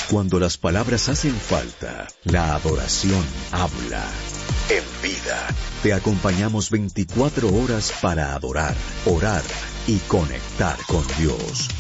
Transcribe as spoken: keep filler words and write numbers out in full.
Cuando las palabras hacen falta, la adoración habla. En Vida, te acompañamos veinticuatro horas para adorar, orar y conectar con Dios.